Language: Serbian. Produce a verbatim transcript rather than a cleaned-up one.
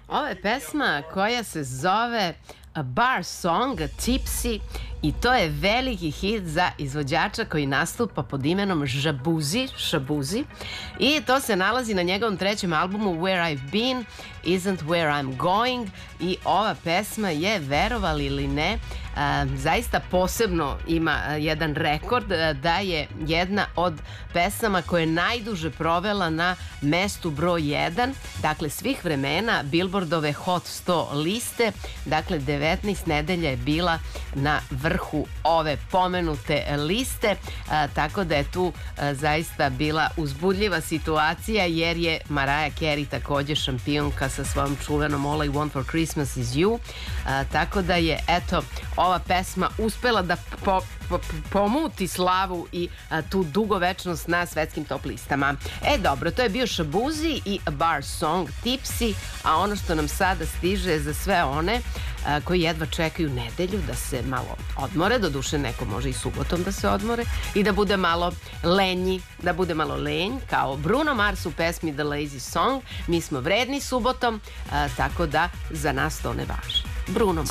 Ovo je pesma koja se zove A Bar Song, Tipsy, i to je veliki hit za izvođača koji nastupa pod imenom Žabuzi, Šabuzi, i to se nalazi na njegovom trećem albumu Where I've Been, Isn't Where I'm Going, i ova pesma je, verovali ili ne, a, zaista posebno ima a, jedan rekord a, da je jedna od pesama koja je najduže provela na mestu broj jedan, dakle svih vremena Billboardove Hot sto liste, dakle devetnaest nedelja je bila na vrhu ove pomenute liste, a, tako da je tu a, zaista bila uzbudljiva situacija, jer je Mariah Carey takođe šampionka sa svojom čuvenom All I Want for Christmas is You, a, tako da je eto ova pesma uspela da po, po, pomuti slavu i a, tu dugovečnost na svetskim top listama. E dobro, to je bio Šabuzi i A Bar Song, Tipsy, a ono što nam sada stiže za sve one a, koji jedva čekaju nedelju da se malo odmore, doduše neko može i subotom da se odmore i da bude malo lenji, da bude malo lenj, kao Bruno Mars u pesmi The Lazy Song. Mi smo vredni subotom, a, tako da za nas to ne važi. Bruno Mars.